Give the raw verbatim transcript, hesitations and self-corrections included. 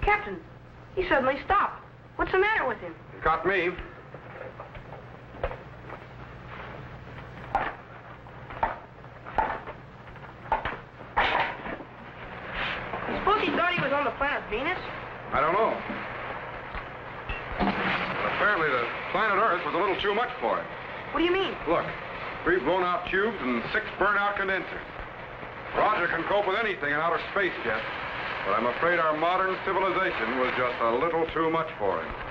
Captain, he suddenly stopped. What's the matter with him? You got me. Suppose he thought he was on the planet Venus? I don't know. But apparently the planet Earth was a little too much for him. What do you mean? Look, three blown-out tubes and six burnt-out condensers. Roger can cope with anything in outer space, Jeff. But I'm afraid our modern civilization was just a little too much for him.